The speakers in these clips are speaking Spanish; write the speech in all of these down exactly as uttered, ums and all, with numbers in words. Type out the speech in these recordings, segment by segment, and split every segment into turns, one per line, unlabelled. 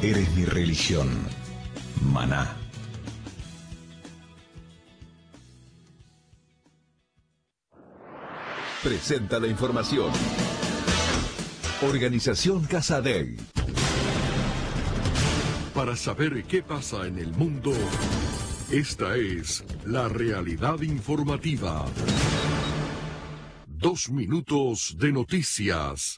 Eres mi religión. Maná.
Presenta la información. Organización Casa Dei.
Para saber qué pasa en el mundo, esta es la realidad informativa. Dos minutos de noticias.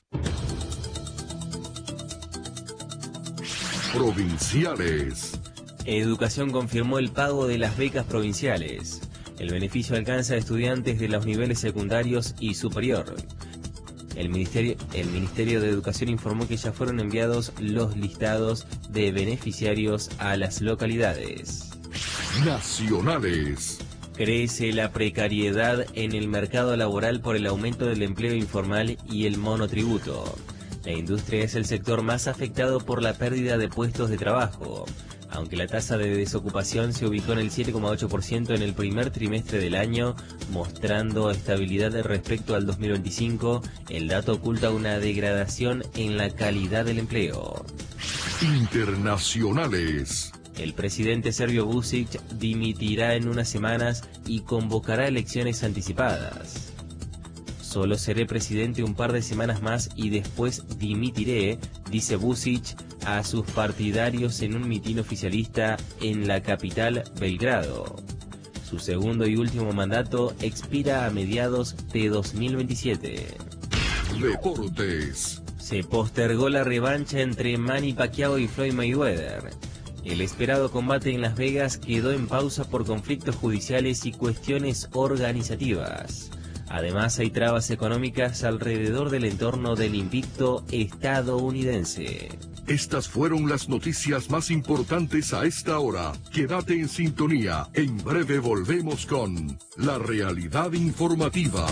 Provinciales.
Educación confirmó el pago de las becas provinciales. El beneficio alcanza a estudiantes de los niveles secundarios y superior. El Ministerio, el Ministerio de Educación informó que ya fueron enviados los listados de beneficiarios a las localidades.
Nacionales.
Crece la precariedad en el mercado laboral por el aumento del empleo informal y el monotributo. La industria es el sector más afectado por la pérdida de puestos de trabajo. Aunque la tasa de desocupación se ubicó en el siete coma ocho por ciento en el primer trimestre del año, mostrando estabilidad respecto al dos mil veinticinco, el dato oculta una degradación en la calidad del empleo.
Internacionales.
El presidente serbio Vučić dimitirá en unas semanas y convocará elecciones anticipadas. Solo seré presidente un par de semanas más y después dimitiré, dice Vučić a sus partidarios en un mitin oficialista en la capital, Belgrado. Su segundo y último mandato expira a mediados de dos mil veintisiete.
Deportes.
Se postergó la revancha entre Manny Pacquiao y Floyd Mayweather. El esperado combate en Las Vegas quedó en pausa por conflictos judiciales y cuestiones organizativas. Además, hay trabas económicas alrededor del entorno del invicto estadounidense.
Estas fueron las noticias más importantes a esta hora. Quédate en sintonía. En breve volvemos con la realidad informativa.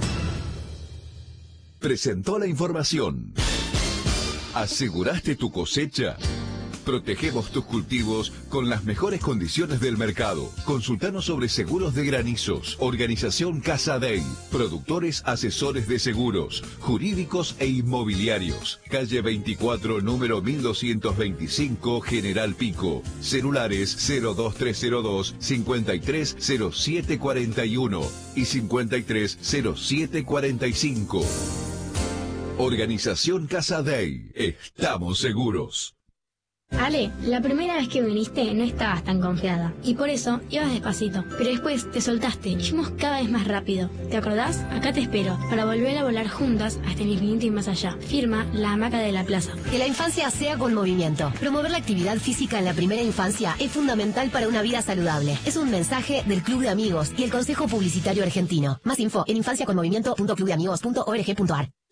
Presentó la información. ¿Aseguraste tu cosecha? Protegemos tus cultivos con las mejores condiciones del mercado. Consultanos sobre seguros de granizos. Organización Casa Dei. Productores asesores de seguros, jurídicos e inmobiliarios. Calle veinticuatro, número mil doscientos veinticinco, General Pico. Celulares cero dos tres cero dos, cincuenta y tres cero siete cuarenta y uno y cincuenta y tres cero siete cuarenta y cinco. Organización Casa Dei. Estamos seguros.
Ale, la primera vez que viniste no estabas tan confiada y por eso ibas despacito, pero después te soltaste y fuimos cada vez más rápido. ¿Te acordás? Acá te espero para volver a volar juntas hasta el infinito y más allá. Firma La Hamaca de la Plaza.
Que la infancia sea con movimiento. Promover la actividad física en la primera infancia es fundamental para una vida saludable. Es un mensaje del Club de Amigos y el Consejo Publicitario Argentino. Más info en infancia con movimiento punto club de amigos punto org punto ar.